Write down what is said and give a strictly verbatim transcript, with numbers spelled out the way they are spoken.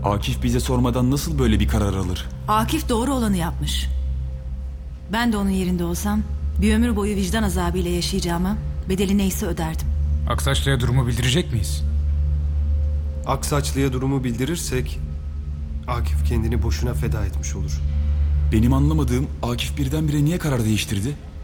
Akif bize sormadan nasıl böyle bir karar alır? Akif doğru olanı yapmış. Ben de onun yerinde olsam bir ömür boyu vicdan azabıyla yaşayacağıma bedeli neyse öderdim. Aksaçlı'ya durumu bildirecek miyiz? Aksaçlı'ya durumu bildirirsek Akif kendini boşuna feda etmiş olur. Benim anlamadığım Akif birdenbire niye karar değiştirdi?